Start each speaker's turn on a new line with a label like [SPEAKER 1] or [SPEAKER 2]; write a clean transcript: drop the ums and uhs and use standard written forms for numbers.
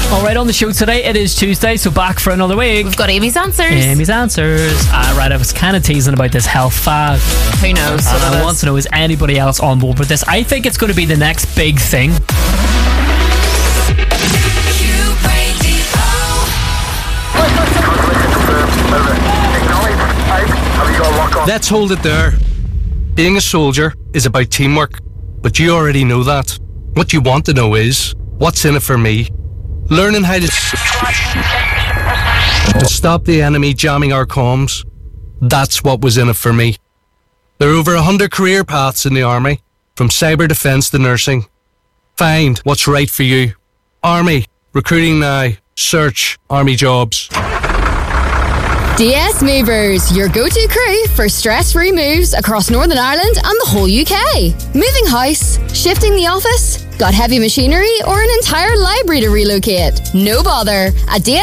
[SPEAKER 1] Alright, on the show today, it is Tuesday, so back for another week.
[SPEAKER 2] We've got Amy's Answers.
[SPEAKER 1] Amy's Answers. Right, I was kind of teasing about this health fad.
[SPEAKER 2] Who knows?
[SPEAKER 1] And I want to know, is anybody else on board with this? I think it's going to be the next big thing.
[SPEAKER 3] Let's hold it there. Being a soldier is about teamwork, but you already know that. What you want to know is, what's in it for me? Learning how to stop the enemy jamming our comms. That's what was in it for me. There are over 100 career paths in the Army, from cyber defence to nursing. Find what's right for you. Army, recruiting now. Search Army jobs.
[SPEAKER 4] DS Movers, your go-to crew for stress-free moves across Northern Ireland and the whole UK. Moving house, shifting the office, got heavy machinery or an entire library to relocate? No bother. At DS